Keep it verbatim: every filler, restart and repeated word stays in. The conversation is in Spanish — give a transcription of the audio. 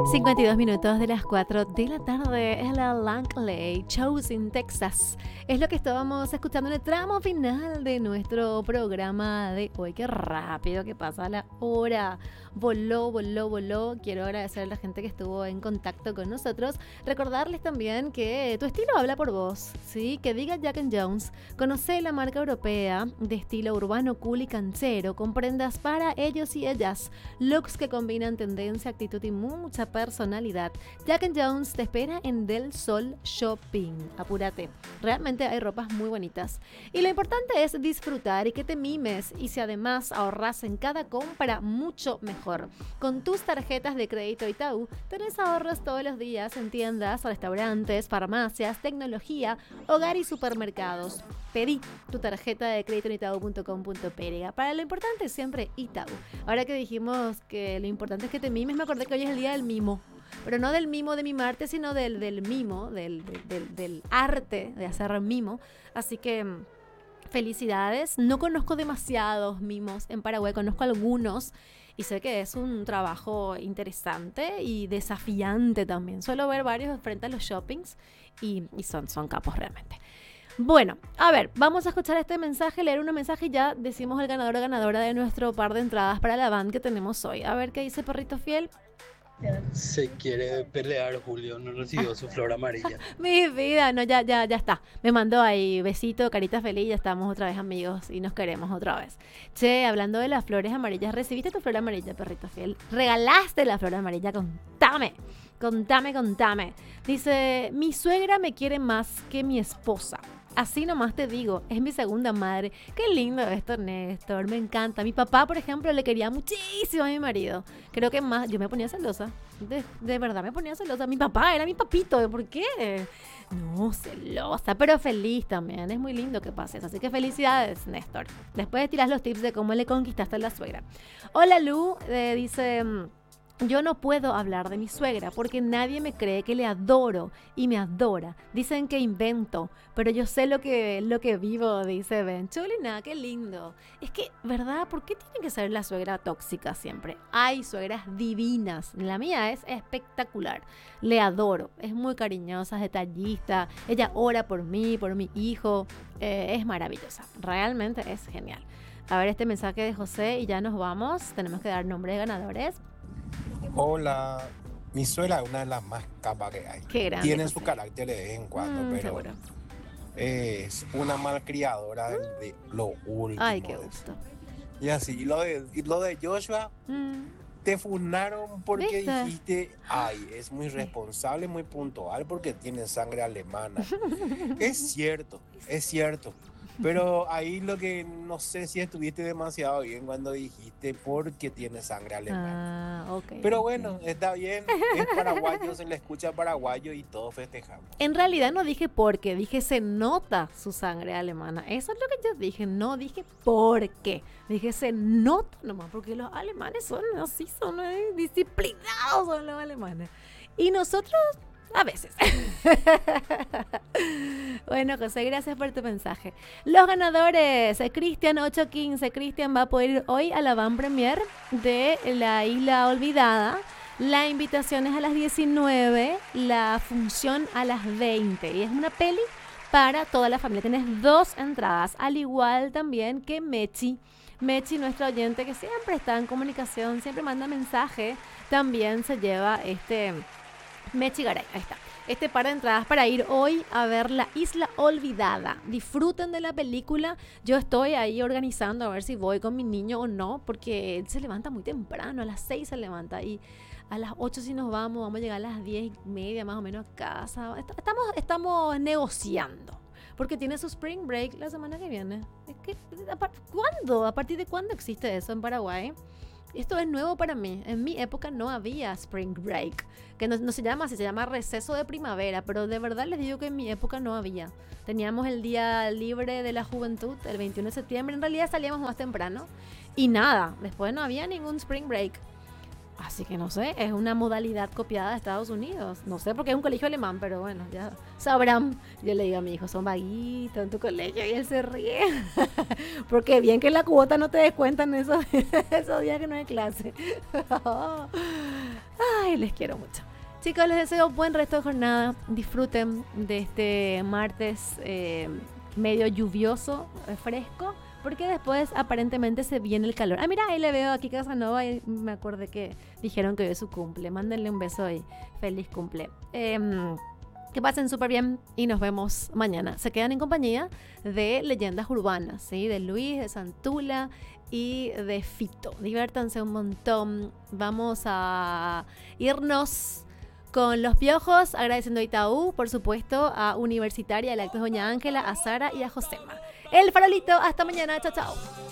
cincuenta y dos minutos de las cuatro de la tarde en la Langley, Chosin, Texas. Es lo que estábamos escuchando en el tramo final de nuestro programa de hoy. Qué rápido que pasa la hora. Voló, voló, voló. Quiero agradecer a la gente que estuvo en contacto con nosotros. Recordarles también que tu estilo habla por vos, ¿sí? Que diga Jack and Jones. Conoce la marca europea de estilo urbano, cool y canchero, con prendas para ellos y ellas. Looks que combinan tendencia, actitud y mucha personalidad. Jack and Jones te espera en Del Sol Shopping. Apúrate. Realmente hay ropas muy bonitas. Y lo importante es disfrutar y que te mimes. Y si además ahorras en cada compra, mucho mejor. Con tus tarjetas de crédito Itaú, tenés ahorros todos los días en tiendas, restaurantes, farmacias, tecnología, hogar y supermercados. Pedí tu tarjeta de crédito en itaú punto com punto pe. Para lo importante siempre Itaú. Ahora que dijimos que lo importante es que te mimes, me acordé que hoy es el día del mimo. Pero no del mimo de mimarte, sino del, del mimo, del, del, del, del arte de hacer mimo. Así que felicidades. No conozco demasiados mimos en Paraguay, conozco algunos. Y sé que es un trabajo interesante y desafiante también. Suelo ver varios frente a los shoppings y, y son, son capos realmente. Bueno, a ver, vamos a escuchar este mensaje, leer un mensaje y ya decimos el ganador o ganadora de nuestro par de entradas para la band que tenemos hoy. A ver qué dice Perrito Fiel. Se quiere pelear, Julio, no recibió su flor amarilla. Mi vida, no, ya, ya, ya está. Me mandó ahí besito, carita feliz, ya estamos otra vez amigos y nos queremos otra vez. Che, hablando de las flores amarillas, ¿recibiste tu flor amarilla, Perrito Fiel? ¿Regalaste la flor amarilla? Contame, contame, contame. Dice, mi suegra me quiere más que mi esposa. Así nomás te digo, es mi segunda madre. Qué lindo esto, Néstor, me encanta. Mi papá, por ejemplo, le quería muchísimo a mi marido. Creo que más, yo me ponía celosa. De, de verdad me ponía celosa. Mi papá era mi papito, ¿por qué? No, celosa, pero feliz también. Es muy lindo que pase eso. Así que felicidades, Néstor. Después tiras los tips de cómo le conquistaste a la suegra. Hola, Lu, eh, dice... Yo no puedo hablar de mi suegra porque nadie me cree que le adoro y me adora. Dicen que invento, pero yo sé lo que, lo que vivo, dice Ben. Chulina, qué lindo. Es que, ¿verdad? ¿Por qué tiene que ser la suegra tóxica siempre? Hay suegras divinas. La mía es espectacular. Le adoro. Es muy cariñosa, es detallista. Ella ora por mí, por mi hijo. Eh, es maravillosa. Realmente es genial. A ver este mensaje de José y ya nos vamos. Tenemos que dar nombres de ganadores. Hola, mi suegra es una de las más capas que hay. Qué grande, Tiene José. su carácter de vez en cuando, Mm, pero seguro. es una malcriadora de, de lo último. Ay, qué es. gusto. Y así, y lo de, y lo de Joshua, Mm, te funaron porque ¿viste? dijiste, ay, es muy responsable, muy puntual porque tiene sangre alemana. Es cierto, es cierto. Pero ahí lo que no sé si estuviste demasiado bien cuando dijiste porque tiene sangre alemana. Ah, ok. Pero bueno, entiendo. está bien, es paraguayo, se le escucha paraguayo y todos festejamos. En realidad no dije porque, dije se nota su sangre alemana. Eso es lo que yo dije, no dije por qué. Dije se nota nomás, porque los alemanes son así, son eh, disciplinados son los alemanes. Y nosotros, a veces. Bueno, José, gracias por tu mensaje. Los ganadores, eh, Cristian ocho quince. Cristian va a poder ir hoy a la van premier de La Isla Olvidada. La invitación es a las diecinueve, la función a las veinte. Y es una peli para toda la familia. Tienes dos entradas, al igual también que Mechi. Mechi, nuestro oyente que siempre está en comunicación, siempre manda mensaje, también se lleva este... Mechi Garay, ahí está. Este par de entradas para ir hoy a ver La Isla Olvidada. Disfruten de la película. Yo estoy ahí organizando a ver si voy con mi niño o no, porque él se levanta muy temprano, a las seis se levanta y a las ocho si nos vamos, vamos a llegar a las diez y media más o menos a casa. Estamos, estamos negociando, porque tiene su spring break la semana que viene. Es que, ¿cuándo? ¿A partir de cuándo existe eso en Paraguay? Esto es nuevo para mí. En mi época no había spring break, que no, no se llama así, se llama receso de primavera, pero de verdad les digo que en mi época no había. Teníamos el día libre de la juventud, el veintiuno de septiembre, en realidad salíamos más temprano y nada, después no había ningún spring break. Así que no sé, es una modalidad copiada de Estados Unidos. No sé porque es un colegio alemán, pero bueno, ya sabrán. Yo le digo a mi hijo, son vaguitos en tu colegio y él se ríe. Porque bien que en la cuota no te descuentan esos, esos días que no hay clase. Ay, Ay, les quiero mucho. Chicos, les deseo buen resto de jornada. Disfruten de este martes eh, medio lluvioso, eh, fresco, porque después aparentemente se viene el calor. Ah, mira, ahí le veo aquí Casanova y me acordé que dijeron que hoy es su cumple. Mándenle un beso y feliz cumple. Eh, que pasen súper bien y nos vemos mañana. Se quedan en compañía de leyendas urbanas, ¿sí? De Luis, de Santula y de Fito. Diviértanse un montón. Vamos a irnos con Los Piojos, agradeciendo a Itaú, por supuesto, a Universitaria, a la actriz Doña Ángela, a Sara y a Josema. El Farolito, hasta mañana, chao, chao.